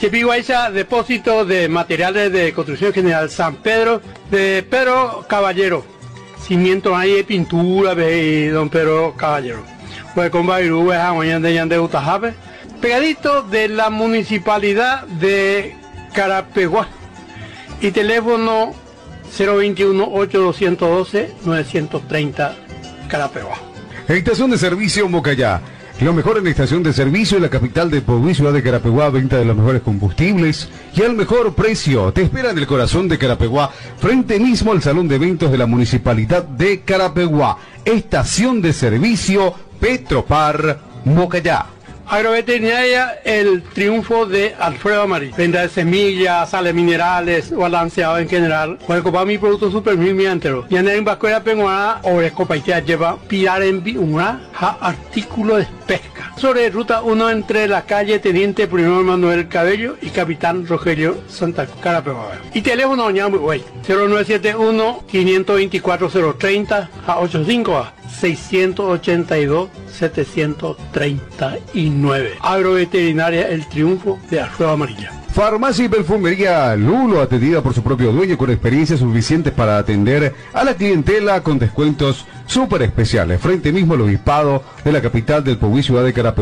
Chepiguaycha, depósito de materiales de construcción general San Pedro, de Pedro Caballero. Cimiento ahí de pintura de don Pedro Caballero. Pues con Bairú, de Utajabe. Pegadito de la municipalidad de Carapeguá. Y teléfono 021-8212-930 Carapeguá. Estación de servicio Mocayá. Lo mejor en la estación de servicio en la capital de Puebla, ciudad de Carapeguá, venta de los mejores combustibles y al mejor precio. Te espera en el corazón de Carapeguá, frente mismo al salón de eventos de la municipalidad de Carapeguá. Estación de servicio Petropar Mocayá. Agroveterinaria El Triunfo de Alfredo Amarillo. Venta de semillas, sales minerales, balanceado en general. Puede comprar mi producto super mil entero. Y en Vascuera Penguana, Oresco Paitea lleva pilar en una artículo de pesca. Sobre ruta 1 entre la calle Teniente Primero Manuel Cabello y Capitán Rogelio Santa Carapeguá. Y teléfono ñambu, 0971-524-030 a 85-682-739. Agroveterinaria El Triunfo de Alfredo Amarilla. Farmacia y perfumería Lulo, atendida por su propio dueño con experiencia suficiente para atender a la clientela con descuentos súper especiales. Frente mismo al obispado de la capital del Puebla, ciudad de Carapeguá.